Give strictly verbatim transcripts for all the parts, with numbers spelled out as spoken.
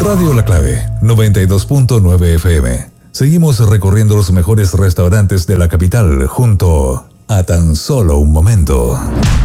Radio La Clave, noventa y dos punto nueve F M. Seguimos recorriendo los mejores restaurantes de la capital junto a Tan Solo Un Momento.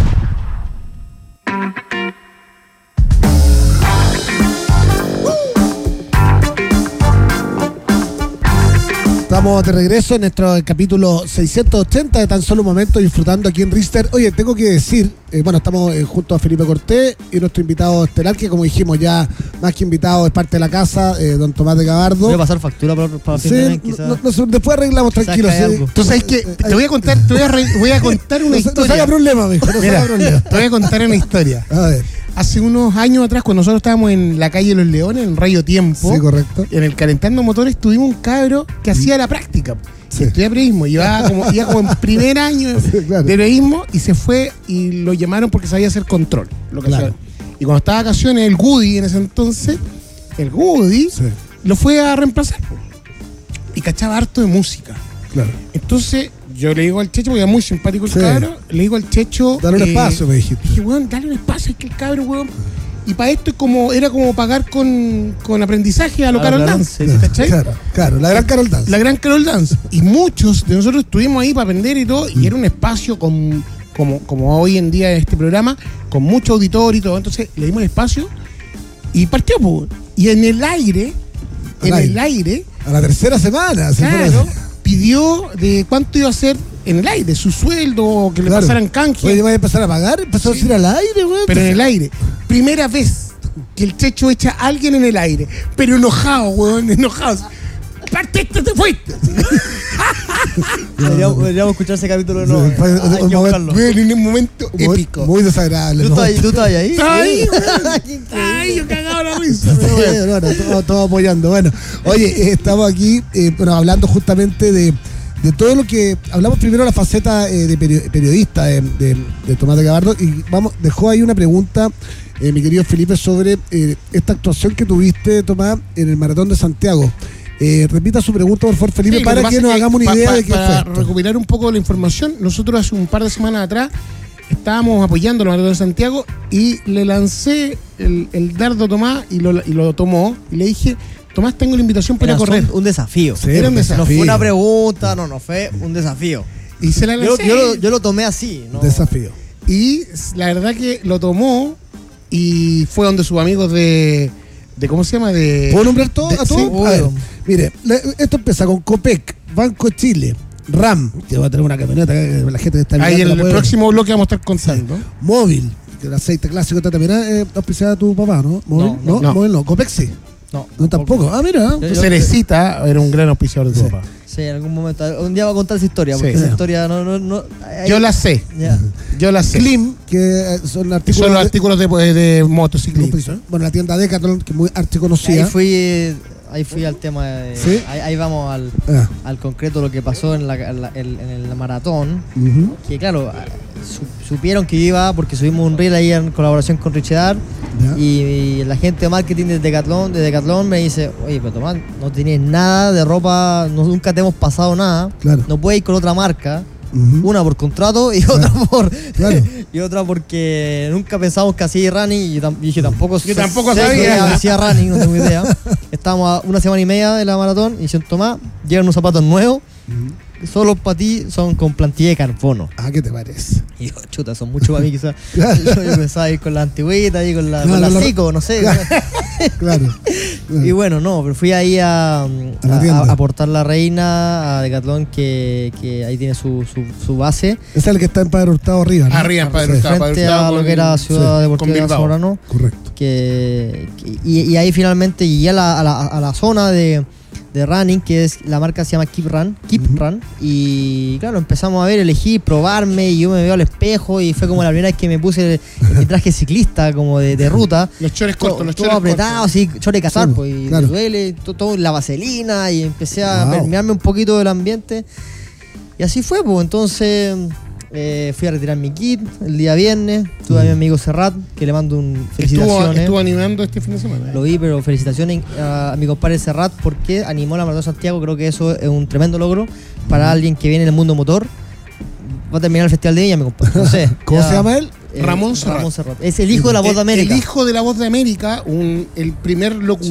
Estamos de regreso en nuestro capítulo seiscientos ochenta de Tan Solo Un Momento, disfrutando aquí en Rister. Oye, tengo que decir, eh, bueno, estamos eh, junto a Felipe Cortés y nuestro invitado estelar, que como dijimos ya, más que invitado, es parte de la casa, eh, don Tomás de Gabardo. Voy a pasar factura para, para sí, fin de mes, quizás. No, no, después arreglamos tranquilos. Sí. Tú sabes que te voy a contar, te voy a, re, voy a contar una no, historia. No se haga problema, mijo, no se haga problema. Te voy a contar una historia. A ver. Hace unos años atrás, cuando nosotros estábamos en la calle Los Leones, en Radio Tiempo, sí, correcto, en el Calentando Motores, tuvimos un cabro que hacía la práctica. Sí. Estudiaba periodismo, iba como, iba como en primer año sí, claro. de periodismo y se fue y lo llamaron porque sabía hacer control. Lo que claro. Y cuando estaba de vacaciones, el Goody en ese entonces, el Goody sí. lo fue a reemplazar. Y cachaba harto de música. Claro. Entonces yo le digo al Checho, porque era muy simpático el sí. cabro, le digo al Checho... Dale un eh, espacio, me dijiste. Dije, weón, dale un espacio, es que el cabro, weón... Y para esto es como, era como pagar con, con aprendizaje a lo Carol Dance, ¿cachai? Claro, claro, la gran Carol Dance. La gran Carol Dance. Y muchos de nosotros estuvimos ahí para aprender y todo, y era un espacio con, como, como hoy en día este programa, con mucho auditorio y todo. Entonces le dimos el espacio y partió, pues. Y en el aire, Al en aire. el aire... A la tercera semana. Claro, pidió de cuánto iba a ser en el aire, su sueldo, que le claro. pasaran canje. Oye, ¿vas a empezar a pagar? Empezó sí. a ir al aire, güey. Pero en el aire. Primera vez que el Checho echa a alguien en el aire. Pero enojado, weón, enojado. Partiste, te fuiste. Deberíamos, deberíamos escuchar ese capítulo de nuevo. En un momento muy, épico. Muy desagradable. ¿Tú, ¿no? estás, ¿Tú estás ahí? Estás ahí, Ay, yo cagado la risa. Sí, bueno, todo, todo apoyando. Bueno, oye, eh, estamos aquí eh, bueno, hablando justamente de, de todo lo que... Hablamos primero de la faceta eh, de periodista de, de, de Tomás de Gabardo y vamos, dejó ahí una pregunta, eh, mi querido Felipe, sobre eh, esta actuación que tuviste, Tomás, en el Maratón de Santiago. Eh, repita su pregunta, por favor, Felipe, sí, para que, que nos hagamos una pa, idea pa, de qué para fue esto. Recuperar un poco la información, nosotros hace un par de semanas atrás estábamos apoyando el Maratón de Santiago y le lancé el, el dardo a Tomás y lo, y lo tomó y le dije, Tomás, tengo la invitación para Era correr. Un desafío. Sí, era un desafío. No fue una pregunta, no, no fue un desafío. Y se la lancé. Yo, yo, yo lo tomé así, ¿no? Desafío. Y la verdad que lo tomó y fue donde sus amigos de... de ¿Cómo se llama? De, ¿Puedo nombrar todo, de, a todos? Sí, a ver, mire, esto empieza con Copec, Banco Chile, RAM, que va a tener una camioneta, la gente que está mirando. Ahí en el puede... próximo bloque vamos a estar contando. Sí. Móvil, que el aceite clásico también es auspiciada a tu papá, ¿no? Móvil, no, no, no, no. Móvil no, Copec sí. No, no tampoco. Ah, mira. Cerecita era un gran auspiciador de tu sí. papá. Sí, en algún momento. Un día va a contar esa historia, porque sí. esa historia no... no, no ahí, yo la sé. Yeah. Yo la sé. Klim, que son artículos... Son los artículos de, de, de motociclismo. Bueno, la tienda Decathlon, que es muy archiconocida. Ahí fui... Ahí fui al tema de, ¿sí? ahí, ahí vamos al, ah. al concreto lo que pasó en, la, en, la, en el maratón. Uh-huh. Que claro, su, supieron que iba porque subimos un reel ahí en colaboración con Richard yeah. y, y la gente de marketing de Decathlon, de Decathlon me dice, oye, pero Tomás, no tienes nada de ropa, no, nunca te hemos pasado nada, claro. no puedes ir con otra marca. Uh-huh. Una por contrato y otra claro. por claro. y otra porque nunca pensamos que hacía running y, tam- y dije tampoco yo tampoco sé sabía que hacía running, no tengo idea. Estábamos a una semana y media de la maratón y dicen, Tomás, llegan unos zapatos nuevos, uh-huh. solo para ti son con plantilla de carbono. Ah, ¿qué te parece? Y yo, chuta, son mucho para mí quizás. Claro. Yo, yo pensaba ir con la antigüita y con la, no, con no, la no, Zico, no sé. Claro. claro. Y bueno, no, pero fui ahí a, a, a, a aportar la reina a Decathlon, que, que ahí tiene su, su, su base. Es el que está en Padre Hurtado arriba, ¿no? Arriba, en Padre sí. Hurtado. Frente a lo que era Ciudad sí. Deportiva de Zamorano. Correcto. Que, que, y, y ahí finalmente llegué a la, a la, a la zona de, de running, que es la marca se llama Keep Run, Keep uh-huh. Run. Y claro, empezamos a ver, elegí, probarme, y yo me veo al espejo y fue como la primera vez que me puse mi traje ciclista, como de, de ruta. Los chores cortos, todo, los todo chores apretado, así, chores de cazar, sí, pues, y claro. duele, todo, todo la vaselina, y empecé a wow. permearme un poquito del ambiente. Y así fue, pues, entonces... Eh, fui a retirar mi kit el día viernes. Tuve mm. a mi amigo Serrat, que le mando un felicitaciones. Estuvo, estuvo animando este fin de semana. ¿eh? Lo vi, pero felicitaciones a, a mi compadre Serrat porque animó la Maratón de Santiago. Creo que eso es un tremendo logro para mm. alguien que viene en el mundo motor. Va a terminar el Festival de Viña, mi compadre. No sé. ¿Cómo ya, se llama él? Eh, Ramón Serrat. Ramón Serrat. Es el hijo de la Voz de América. El hijo de la Voz de América, un, el primer locutor